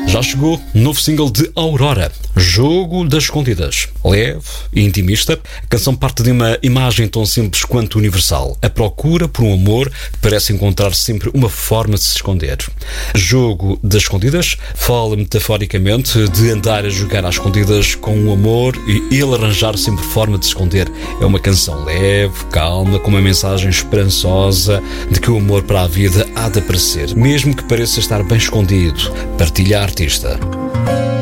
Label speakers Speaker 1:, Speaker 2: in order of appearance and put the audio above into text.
Speaker 1: Já chegou novo single de Aurora, Jogo das Escondidas. Leve e intimista, a canção parte de uma imagem tão simples quanto universal. A procura por um amor que parece encontrar sempre uma forma de se esconder. Jogo das Escondidas fala metaforicamente de andar a jogar às escondidas com um amor e ele arranjar sempre forma de se esconder. É uma canção leve, calma, com uma mensagem esperançosa de que o amor para a vida há de aparecer, mesmo que pareça estar bem escondido. Partilha a artista.